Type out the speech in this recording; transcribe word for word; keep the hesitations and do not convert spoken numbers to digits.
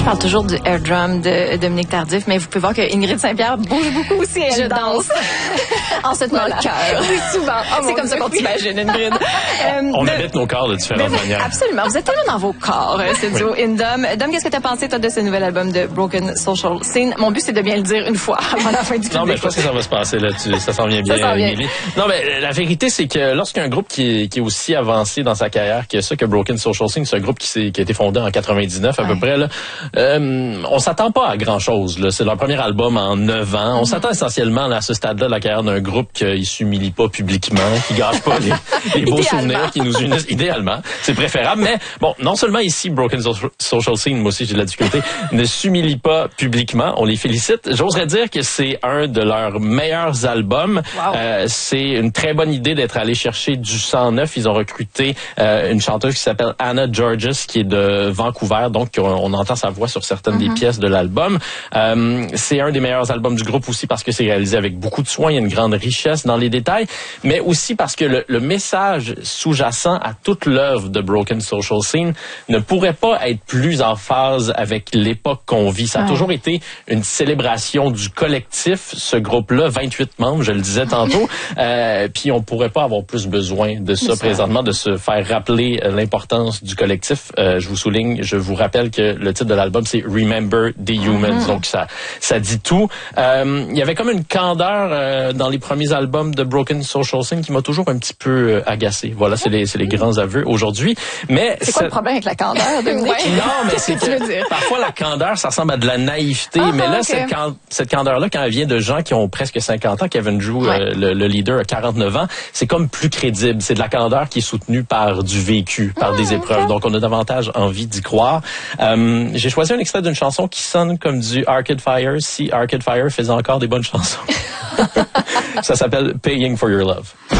parle toujours du air drum de Dominique Tardif, mais vous pouvez voir que Ingrid Saint-Pierre bouge beaucoup aussi. Elle Je danse. En se tenant Voilà. le cœur. Oui, souvent. Oh, C'est mon comme Dieu. ça qu'on t'imagine, Ingrid. Euh, On mais- habite nos corps de différentes mais- manières. Absolument. Vous êtes tellement dans vos corps, euh, ce duo Indom. Dom, qu'est-ce que tu as pensé, toi, de ce nouvel album de Broken Social Scene? Mon but, c'est de bien le dire une fois avant la fin du clip. Non, mais je pense que ça va se passer là. Tu, ça s'en vient bien, Ça s'en vient. Émilie. Non, mais la vérité, c'est que lorsqu'un groupe qui est, qui est aussi avancé dans sa carrière que ça, que Broken Social Scene, c'est un groupe qui, s'est, qui a été fondé en quatre-vingt-dix-neuf à Ouais. peu près, là, euh, on s'attend pas à grand-chose. Là. C'est leur premier album en neuf ans. On s'attend essentiellement là, à ce stade-là de la carrière d'un groupe qui s'humilie pas publiquement, qui gâche pas les, les beaux Idéalement. souvenirs qui nous unissent. Idéalement, c'est préférable. Mais bon, non seulement ici, Broken So- Social Scene, moi aussi j'ai de la difficulté, ne s'humilie pas publiquement. On les félicite. J'oserais dire que c'est un de leurs meilleurs albums. Wow. Euh, c'est une très bonne idée d'être allé chercher du sang neuf. Ils ont recruté euh, une chanteuse qui s'appelle Anna Georges, qui est de Vancouver. Donc, on, on entend sa voix sur certaines des pièces de l'album. Euh, c'est un des meilleurs albums du groupe aussi parce que c'est réalisé avec beaucoup de soin. Il y a une grande richesse dans les détails, mais aussi parce que le, le message sous-jacent à toute l'œuvre de Broken Social Scene ne pourrait pas être plus en phase avec l'époque qu'on vit. Ça a Ouais. toujours été une célébration du collectif, ce groupe-là, vingt-huit membres, je le disais tantôt, euh, puis on pourrait pas avoir plus besoin de ça ça. présentement, de se faire rappeler euh, l'importance du collectif. Euh, je vous souligne, je vous rappelle que le titre de l'album, c'est Remember the Humans, donc ça ça dit tout. Euh, il y avait comme une candeur euh, dans les premiers albums de Broken Social Scene qui m'a toujours un petit peu euh, agacé. Voilà, c'est les, c'est les grands aveux aujourd'hui. Mais C'est quoi le problème avec la candeur, Dominique? Ouais. non, mais c'est Qu'est-ce que tu veux que dire? parfois la candeur, ça ressemble à de la naïveté. Ah, mais là, ok. cette, can- cette candeur-là, quand elle vient de gens qui ont presque cinquante ans, Kevin Drew, Ouais. euh, le, le leader, a quarante-neuf ans, c'est comme plus crédible. C'est de la candeur qui est soutenue par du vécu, par des épreuves. Donc, on a davantage envie d'y croire. Euh, j'ai choisi un extrait d'une chanson qui sonne comme du Arcade Fire, si Arcade Fire faisait encore des bonnes chansons. Ça s'appelle Paying for Your Love.